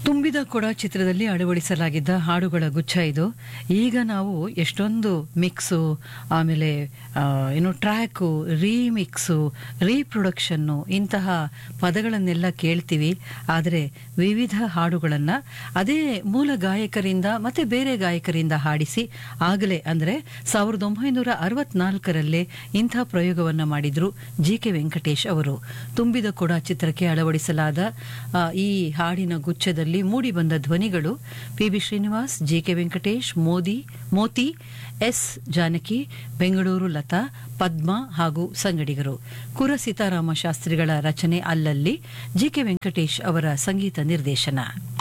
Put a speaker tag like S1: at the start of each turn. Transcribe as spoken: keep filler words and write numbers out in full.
S1: ತುಂಬಿದ ಕೊಡ ಚಿತ್ರದಲ್ಲಿ ಅಳವಡಿಸಲಾಗಿದ್ದ ಹಾಡುಗಳ ಗುಚ್ಛ ಇದು. ಈಗ ನಾವು ಎಷ್ಟೊಂದು ಮಿಕ್ಸು, ಆಮೇಲೆ ಏನು ಟ್ರ್ಯಾಕು, ರೀಮಿಕ್ಸು, ರೀಪ್ರೊಡಕ್ಷನ್ನು ಇಂತಹ ಪದಗಳನ್ನೆಲ್ಲ ಕೇಳ್ತೀವಿ. ಆದರೆ ವಿವಿಧ ಹಾಡುಗಳನ್ನು ಅದೇ ಮೂಲ ಗಾಯಕರಿಂದ ಮತ್ತೆ ಬೇರೆ ಗಾಯಕರಿಂದ ಹಾಡಿಸಿ ಆಗಲೇ ಅಂದರೆ ಸಾವಿರದ ಒಂಬೈನೂರ ಅರವತ್ನಾಲ್ಕರಲ್ಲೇ ಇಂಥ ಪ್ರಯೋಗವನ್ನು ಮಾಡಿದ್ರು ಜಿ ಕೆ ವೆಂಕಟೇಶ್ ಅವರು. ತುಂಬಿದ ಕೊಡ ಚಿತ್ರಕ್ಕೆ ಅಳವಡಿಸಲಾದ ಈ ಹಾಡಿನ ಗುಚ್ಛದಲ್ಲಿ ಮೂಡಿ ಬಂದ ಧ್ವನಿಗಳು P B Srinivas, G K Venkatesh, Modi Moti, S Janaki, Bengaluru Lata, Padma ಹಾಗೂ ಸಂಗಡಿಗರು. ಕುರ ಸೀತಾರಾಮ ಶಾಸ್ತ್ರಿಗಳ ರಚನೆ ಅಲ್ಲಲ್ಲಿ, ಜಿ ಕೆ ವೆಂಕಟೇಶ್ ಅವರ ಸಂಗೀತ ನಿರ್ದೇಶನ.